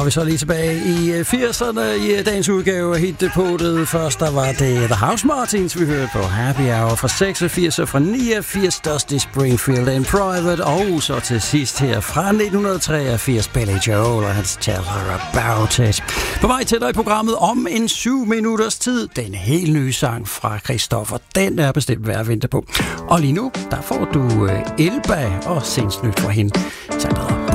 vi så lige tilbage i 80'erne i dagens udgave af Hitdepotet. Først der var det The House Martins, vi hørte på Happy Hour fra 86 og fra 89, Dusty Springfield and Private, og så til sidst her fra 1983, Billy Joel og hans Tell Her About It. På vej til dig i programmet om en 7 minutters tid, den helt nye sang fra Christoffer, den er bestemt værd at vente på. Og lige nu, der får du Elba og sindsnyt fra hende. Tak.